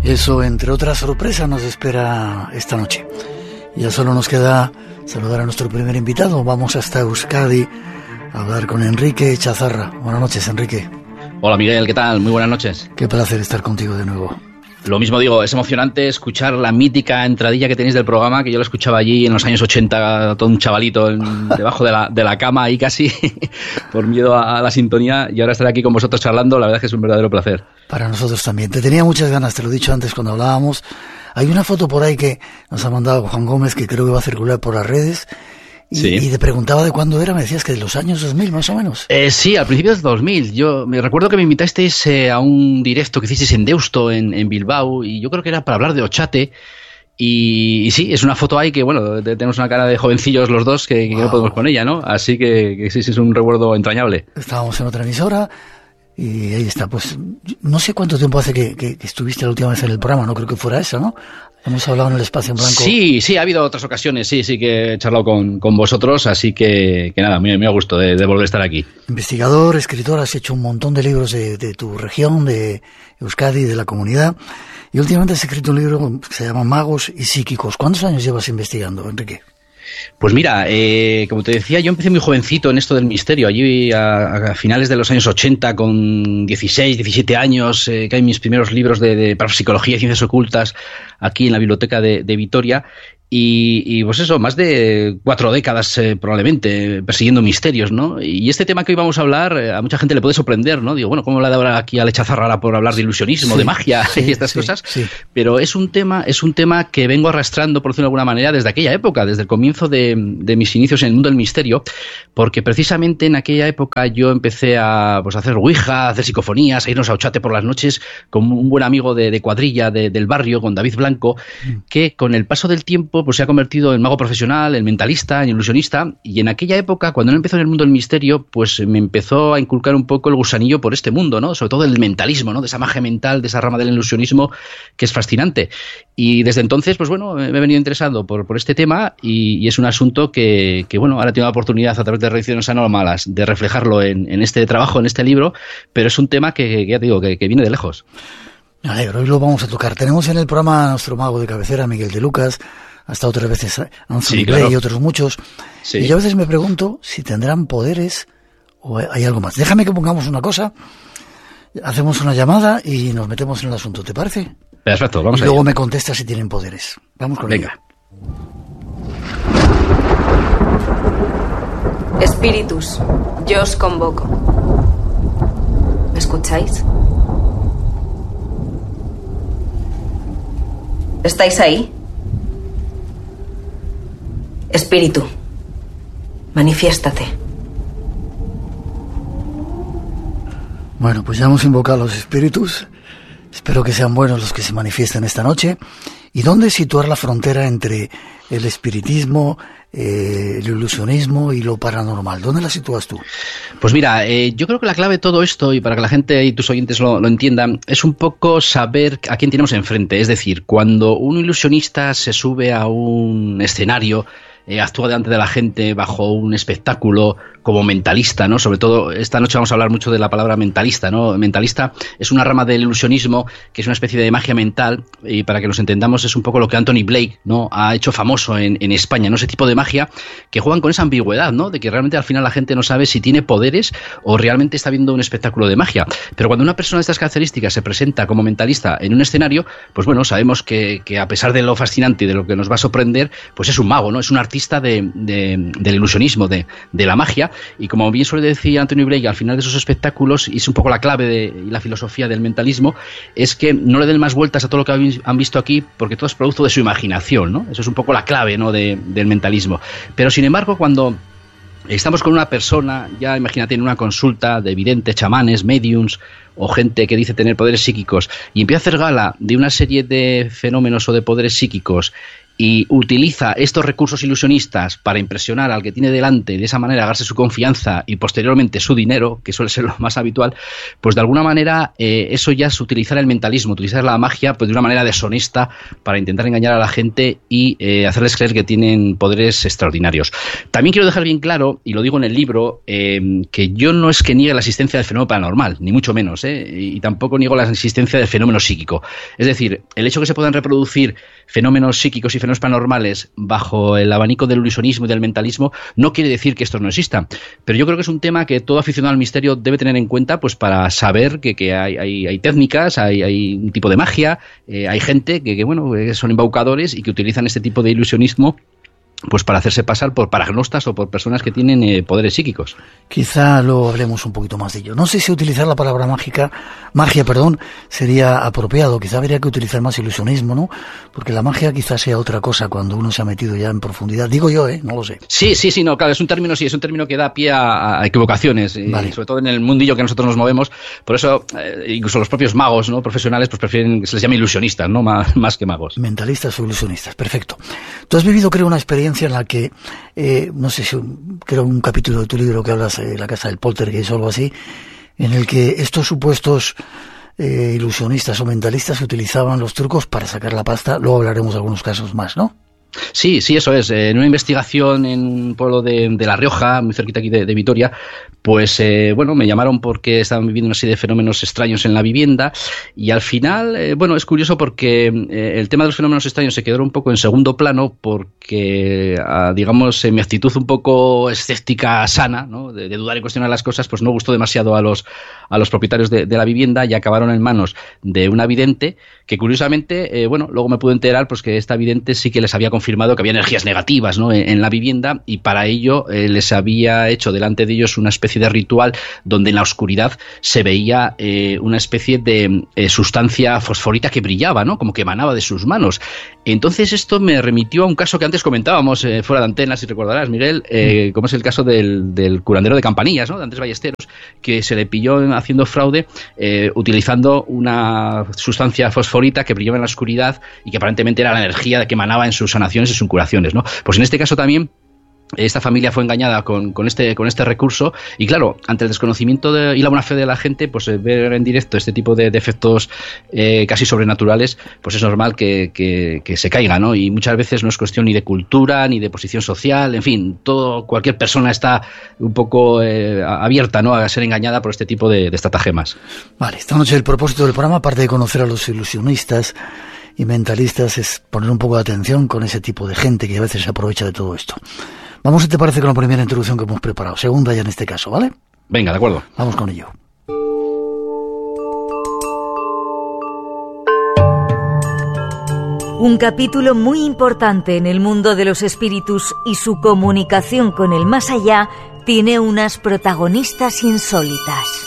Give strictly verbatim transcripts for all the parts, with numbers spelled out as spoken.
Eso, entre otras sorpresas, nos espera esta noche. Ya solo nos queda saludar a nuestro primer invitado. Vamos hasta Euskadi a hablar con Enrique Chazarra. Buenas noches, Enrique. Hola, Miguel, ¿qué tal? Muy buenas noches. Qué placer estar contigo de nuevo. Lo mismo digo, es emocionante escuchar la mítica entradilla que tenéis del programa, que yo la escuchaba allí en los años ochenta, todo un chavalito en, debajo de la, de la cama ahí casi, por miedo a, a la sintonía, y ahora estar aquí con vosotros charlando, la verdad es que es un verdadero placer. Para nosotros también. Te tenía muchas ganas, te lo he dicho antes cuando hablábamos. Hay una foto por ahí que nos ha mandado Juan Gómez, que creo que va a circular por las redes. Y, sí. y te preguntaba de cuándo era, me decías que de los años dos mil, más o menos. Eh, sí, al principio de dos mil. Yo me recuerdo que me invitasteis eh, a un directo que hicisteis en Deusto, en, en Bilbao, y yo creo que era para hablar de Ochate. Y, y sí, es una foto ahí que, bueno, tenemos una cara de jovencillos los dos que, que wow. no podemos con ella, ¿no? Así que, que sí, sí, es un recuerdo entrañable. Estábamos en otra emisora y ahí está. Pues no sé cuánto tiempo hace que, que, que estuviste la última vez en el programa, no creo que fuera esa, ¿no? Hemos hablado en el Espacio en Blanco. Sí, sí, ha habido otras ocasiones, sí, sí que he charlado con, con vosotros, así que, que nada, muy, muy a gusto de, de volver a estar aquí. Investigador, escritor, has hecho un montón de libros de, de tu región, de Euskadi, de la comunidad, y últimamente has escrito un libro que se llama Magos y Psíquicos. ¿Cuántos años llevas investigando, Enrique? Pues mira, eh, como te decía, yo empecé muy jovencito en esto del misterio, allí a, a finales de los años ochenta, con dieciséis, diecisiete años, eh, que hay mis primeros libros de, de parapsicología y ciencias ocultas aquí en la biblioteca de, de Vitoria. Y, y pues eso, más de cuatro décadas eh, probablemente persiguiendo misterios, ¿no? Y este tema que hoy vamos a hablar eh, a mucha gente le puede sorprender, ¿no? Digo, bueno, ¿cómo le da ahora aquí a Alex Chazarra ahora por hablar de ilusionismo, sí, de magia sí, y estas sí, cosas? Sí. Pero es un tema es un tema que vengo arrastrando, por decirlo de alguna manera, desde aquella época, desde el comienzo de, de mis inicios en el mundo del misterio, porque precisamente en aquella época yo empecé a, pues, a hacer ouija, a hacer psicofonías, a irnos a Ochate por las noches con un buen amigo de, de cuadrilla de, del barrio, con David Blanco, mm. que con el paso del tiempo pues se ha convertido en mago profesional, en mentalista, en ilusionista, y en aquella época, cuando él empezó en el mundo del misterio, pues me empezó a inculcar un poco el gusanillo por este mundo, ¿no? Sobre todo el mentalismo, ¿no? De esa magia mental, de esa rama del ilusionismo, que es fascinante. Y desde entonces, pues bueno, me he venido interesando por, por este tema, y, y es un asunto que, que, bueno, ahora tengo la oportunidad a través de Reediciones Anómalas de reflejarlo en, en este trabajo, en este libro, pero es un tema que, que ya te digo, que, que viene de lejos. Me alegro, hoy lo vamos a tocar. Tenemos en el programa a nuestro mago de cabecera, Miguel de Lucas. Hasta otras veces Anthony sí, claro. Blay y otros muchos. Sí. Y yo a veces me pregunto si tendrán poderes o hay algo más. Déjame que pongamos una cosa, hacemos una llamada y nos metemos en el asunto, ¿te parece? Perfecto, vamos y a luego ir. me contestas si tienen poderes. Vamos con Venga. Ella. Espíritus, yo os convoco. ¿Me escucháis? ¿Estáis ahí? Espíritu, manifiéstate. Bueno, pues ya hemos invocado a los espíritus. Espero que sean buenos los que se manifiesten esta noche. ¿Y dónde situar la frontera entre el espiritismo, eh, el ilusionismo y lo paranormal? ¿Dónde la sitúas tú? Pues mira, eh, yo creo que la clave de todo esto, y para que la gente y tus oyentes lo, lo entiendan, es un poco saber a quién tenemos enfrente. Es decir, cuando un ilusionista se sube a un escenario, eh, actúa delante de la gente bajo un espectáculo como mentalista, ¿no? Sobre todo esta noche vamos a hablar mucho de la palabra mentalista, ¿no? Mentalista es una rama del ilusionismo que es una especie de magia mental, y para que nos entendamos es un poco lo que Anthony Blake, ¿no? ha hecho famoso en, en España, ¿no? Ese tipo de magia que juegan con esa ambigüedad, ¿no? De que realmente al final la gente no sabe si tiene poderes o realmente está viendo un espectáculo de magia. Pero cuando una persona de estas características se presenta como mentalista en un escenario, pues bueno, sabemos que, que a pesar de lo fascinante y de lo que nos va a sorprender, pues es un mago, ¿no? Es un artista de, de, del ilusionismo, de, de la magia. Y como bien suele decir Anthony Blake al final de esos espectáculos, y es un poco la clave de, y la filosofía del mentalismo, es que no le den más vueltas a todo lo que han visto aquí, porque todo es producto de su imaginación, ¿no? Eso es un poco la clave, ¿no? de, del mentalismo. Pero sin embargo, cuando estamos con una persona, ya imagínate en una consulta de videntes, chamanes, mediums o gente que dice tener poderes psíquicos, y empieza a hacer gala de una serie de fenómenos o de poderes psíquicos, y utiliza estos recursos ilusionistas para impresionar al que tiene delante y de esa manera ganarse su confianza y posteriormente su dinero, que suele ser lo más habitual, pues de alguna manera eh, eso ya es utilizar el mentalismo, utilizar la magia pues de una manera deshonesta para intentar engañar a la gente y eh, hacerles creer que tienen poderes extraordinarios. También quiero dejar bien claro, y lo digo en el libro, eh, que yo no es que niegue la existencia del fenómeno paranormal, ni mucho menos, eh, y tampoco niego la existencia del fenómeno psíquico. Es decir, el hecho que se puedan reproducir fenómenos psíquicos y fenómenos paranormales bajo el abanico del ilusionismo y del mentalismo no quiere decir que estos no existan, pero yo creo que es un tema que todo aficionado al misterio debe tener en cuenta pues para saber que, que hay, hay, hay técnicas, hay, hay un tipo de magia, eh, hay gente que, que bueno que son embaucadores y que utilizan este tipo de ilusionismo pues para hacerse pasar por paragnostas o por personas que tienen eh, poderes psíquicos. Quizá luego hablemos un poquito más de ello. No sé si utilizar la palabra mágica, magia, perdón, sería apropiado. Quizá habría que utilizar más ilusionismo, ¿no? Porque la magia quizás sea otra cosa cuando uno se ha metido ya en profundidad. Digo yo, ¿eh? No lo sé. Sí, sí, sí, no, claro, es un término, sí, es un término que da pie a, a equivocaciones, y vale. Sobre todo en el mundillo que nosotros nos movemos. Por eso, eh, incluso los propios magos, ¿no? Profesionales, pues prefieren que se les llame ilusionistas, ¿no? Más, más que magos. Mentalistas o ilusionistas, perfecto. Tú has vivido, creo, una experiencia en la que, eh, no sé si, creo un capítulo de tu libro que hablas de la casa del poltergeist o algo así, en el que estos supuestos eh, ilusionistas o mentalistas utilizaban los trucos para sacar la pasta. Luego hablaremos de algunos casos más, ¿no? Sí, sí, eso es. En una investigación en un pueblo de, de La Rioja, muy cerquita aquí de, de Vitoria, pues eh, bueno, me llamaron porque estaban viviendo una serie de fenómenos extraños en la vivienda y al final, eh, bueno, es curioso porque eh, el tema de los fenómenos extraños se quedó un poco en segundo plano porque, a, digamos, eh, mi actitud un poco escéptica sana, ¿no? de, de dudar y cuestionar las cosas, pues no gustó demasiado a los, a los propietarios de, de la vivienda y acabaron en manos de una vidente que curiosamente, eh, bueno, luego me pude enterar pues que esta vidente sí que les había confirmado que había energías negativas, ¿no? en, en la vivienda y para ello eh, les había hecho delante de ellos una especie de ritual donde en la oscuridad se veía eh, una especie de eh, sustancia fosforita que brillaba, ¿no? Como que emanaba de sus manos. Entonces esto me remitió a un caso que antes comentábamos eh, fuera de antenas, si recordarás, Miguel, eh, como es el caso del, del curandero de Campanillas, ¿no? De Andrés Ballesteros, que se le pilló haciendo fraude eh, utilizando una sustancia fosforita que brillaba en la oscuridad y que aparentemente era la energía que emanaba en sus sanaciones y sus curaciones, ¿no? Pues en este caso también esta familia fue engañada con, con este con este recurso y claro, ante el desconocimiento de, y la buena fe de la gente, pues eh, ver en directo este tipo de, de efectos eh, casi sobrenaturales, pues es normal que, que, que se caiga, ¿no? Y muchas veces no es cuestión ni de cultura, ni de posición social, en fin, todo cualquier persona está un poco eh, abierta, ¿no? A ser engañada por este tipo de, de estratagemas. Vale, esta noche el propósito del programa, aparte de conocer a los ilusionistas y mentalistas, es poner un poco de atención con ese tipo de gente que a veces se aprovecha de todo esto. Vamos, si te parece, con la primera introducción que hemos preparado. Segunda ya en este caso, ¿vale? Venga, de acuerdo. Vamos con ello. Un capítulo muy importante en el mundo de los espíritus y su comunicación con el más allá tiene unas protagonistas insólitas.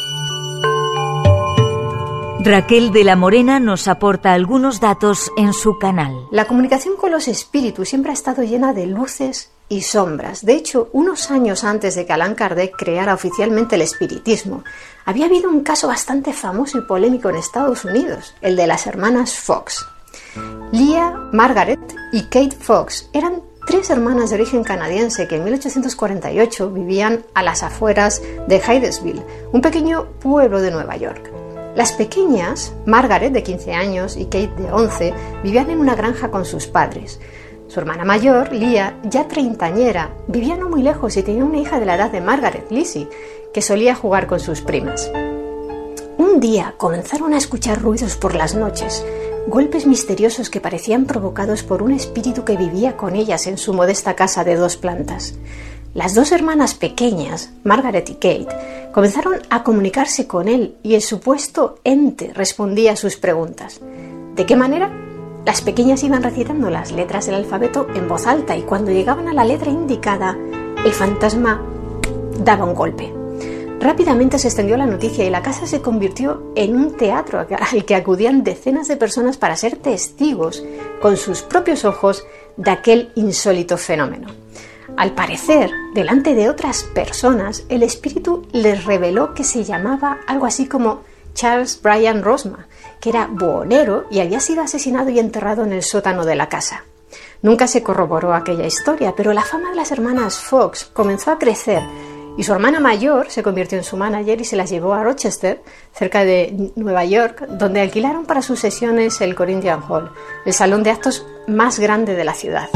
Raquel de la Morena nos aporta algunos datos en su canal. La comunicación con los espíritus siempre ha estado llena de luces y sombras. De hecho, unos años antes de que Allan Kardec creara oficialmente el espiritismo, había habido un caso bastante famoso y polémico en Estados Unidos, el de las hermanas Fox. Leah, Margaret y Kate Fox eran tres hermanas de origen canadiense que en mil ochocientos cuarenta y ocho vivían a las afueras de Hydesville, un pequeño pueblo de Nueva York. Las pequeñas, Margaret de quince años y Kate de once, vivían en una granja con sus padres. Su hermana mayor, Leah, ya treintañera, vivía no muy lejos y tenía una hija de la edad de Margaret, Lizzie, que solía jugar con sus primas. Un día comenzaron a escuchar ruidos por las noches, golpes misteriosos que parecían provocados por un espíritu que vivía con ellas en su modesta casa de dos plantas. Las dos hermanas pequeñas, Margaret y Kate, comenzaron a comunicarse con él y el supuesto ente respondía a sus preguntas. ¿De qué manera? Las pequeñas iban recitando las letras del alfabeto en voz alta y cuando llegaban a la letra indicada, el fantasma daba un golpe. Rápidamente se extendió la noticia y la casa se convirtió en un teatro al que acudían decenas de personas para ser testigos con sus propios ojos de aquel insólito fenómeno. Al parecer, delante de otras personas, el espíritu les reveló que se llamaba algo así como Charles Brian Rosma, que era buhonero y había sido asesinado y enterrado en el sótano de la casa. Nunca se corroboró aquella historia, pero la fama de las hermanas Fox comenzó a crecer y su hermana mayor se convirtió en su manager y se las llevó a Rochester, cerca de Nueva York, donde alquilaron para sus sesiones el Corinthian Hall, el salón de actos más grande de la ciudad.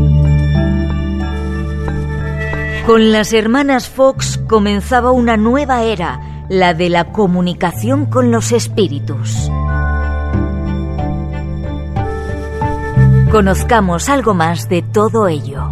Con las hermanas Fox comenzaba una nueva era, la de la comunicación con los espíritus. Conozcamos algo más de todo ello.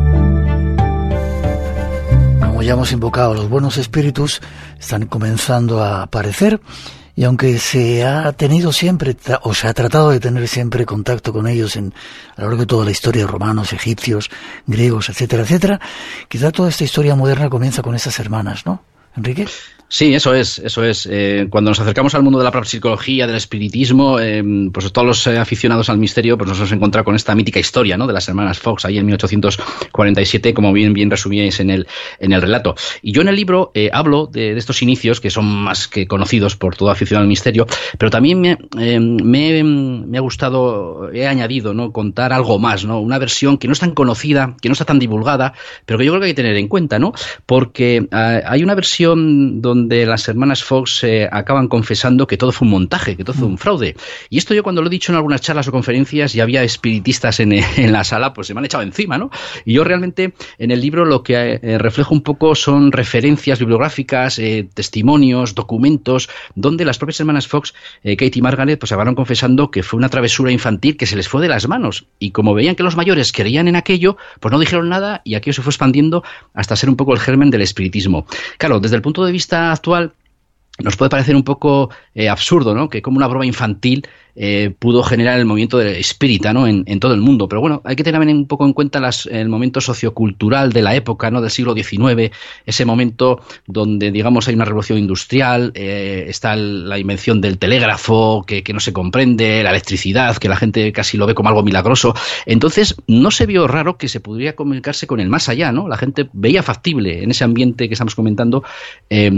Como ya hemos invocado, los buenos espíritus están comenzando a aparecer, y aunque se ha tenido siempre, o se ha tratado de tener siempre contacto con ellos en, a lo largo de toda la historia de romanos, egipcios, griegos, etcétera, etcétera, quizá toda esta historia moderna comienza con esas hermanas, ¿no, Enrique? Sí, eso es, eso es. Eh, cuando nos acercamos al mundo de la parapsicología, del espiritismo, eh, pues todos los eh, aficionados al misterio, pues nos hemos encontrado con esta mítica historia, ¿no?, de las hermanas Fox, ahí en mil ochocientos cuarenta y siete, como bien bien resumíais en el en el relato. Y yo en el libro eh, hablo de, de estos inicios, que son más que conocidos por todo aficionado al misterio, pero también me, eh, me, me ha gustado, he añadido, ¿no?, contar algo más, ¿no?, una versión que no es tan conocida, que no está tan divulgada, pero que yo creo que hay que tener en cuenta, ¿no?, porque eh, hay una versión donde donde las hermanas Fox eh, acaban confesando que todo fue un montaje, que todo fue un fraude. Y esto yo cuando lo he dicho en algunas charlas o conferencias y había espiritistas en, en la sala, pues se me han echado encima, ¿no? Y yo realmente en el libro lo que eh, reflejo un poco son referencias bibliográficas, eh, testimonios, documentos, donde las propias hermanas Fox, eh, Kate y Margaret, pues acabaron confesando que fue una travesura infantil que se les fue de las manos. Y como veían que los mayores creían en aquello, pues no dijeron nada y aquello se fue expandiendo hasta ser un poco el germen del espiritismo. Claro, desde el punto de vista actual nos puede parecer un poco eh, absurdo, ¿no?, que como una broma infantil eh, pudo generar el movimiento del espírita, ¿no?, en, en todo el mundo. Pero bueno, hay que tener un poco en cuenta las, el momento sociocultural de la época, ¿no?, del siglo diecinueve, ese momento donde, digamos, hay una revolución industrial, eh, está el, la invención del telégrafo, que, que no se comprende, la electricidad, que la gente casi lo ve como algo milagroso. Entonces, no se vio raro que se pudiera comunicarse con el más allá, ¿no? La gente veía factible en ese ambiente que estamos comentando, eh,